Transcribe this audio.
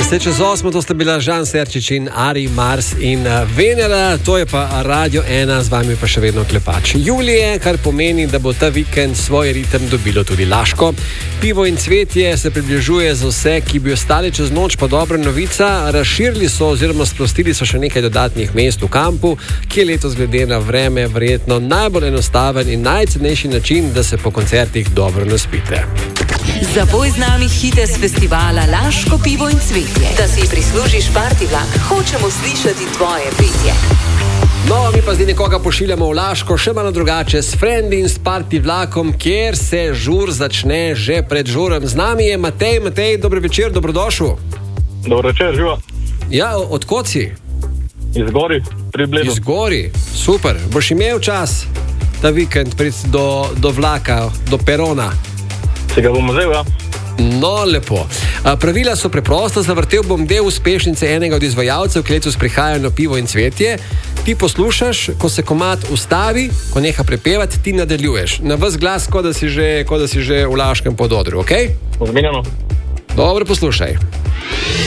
10:08, to sta bila Žan Serčič in Ari Mars in Venera, to je pa Radio 1, z vami pa še vedno Klepač Julije, kar pomeni, da bo ta vikend svoj ritem dobilo tudi Laško. Pivo in cvetje se približuje za vse, ki bi ostali čez noč, pa dobra novica, razširili so oziroma sprostili so še nekaj dodatnih mest v kampu, ki je letos glede na vreme verjetno najbolj enostaven in najcenejši način, da se po koncertih dobro naspite. Zapoj z nami hite z festivala Laško pivo in cvetje. Da si prislužiš party vlak, hočemo slišati tvoje petje. No, mi pa zdaj nekoga pošiljamo v Laško, še malo drugače, s Frendi in s party vlakom, kjer se žur začne že pred žurem. Z nami je Matej. Matej, dober večer, dobrodošel. Dobro večer, živa. Ja, odkot si? Iz Gori, pri Bledu. Iz Gori, super. Boš imel čas ta vikend priti do vlaka, do perona? Se ga bom vzel, ja. No, lepo. Pravila so preprosta, zavrtel bom del uspešnice enega od izvajalcev, ki letos prihajajo na pivo in cvetje. Ti poslušaš, ko se komad ustavi, ko neha prepevati, ti nadaljuješ. Na ves glas, kot da si že v Laškem pododru, okej? Zmenjeno. Dobro, poslušaj.